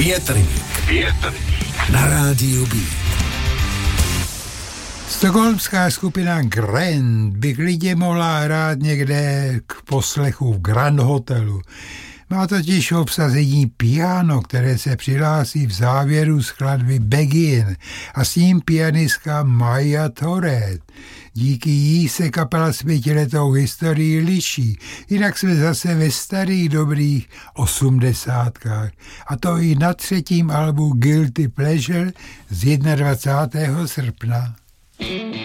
Větrník na rádiu B. Stockholmská skupina Grand by klidně mohla hrát někde k poslechu v Grand Hotelu. Má totiž obsazení piano, které se přihlásí v závěru skladby Begin a s ním pianistka Maja Toret. Díky jí se kapela s 5letou historií liší, jinak jsme zase ve starých dobrých 80kách. A to i na 3. albu Guilty Pleasure z 21. srpna.